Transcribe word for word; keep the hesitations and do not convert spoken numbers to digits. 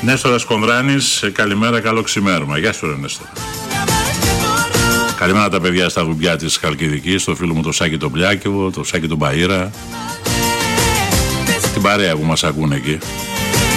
Νέστορας Κονδράνης, καλημέρα, καλό ξημέρωμα. Γεια σου ρε Νέστορα. Καλημέρα τα παιδιά στα γουμπιά της Χαλκιδικής, το φίλο μου το Σάκη τον Πλιάκεβο, το Σάκη τον Μπαΐρα, την παρέα που μας ακούνε εκεί.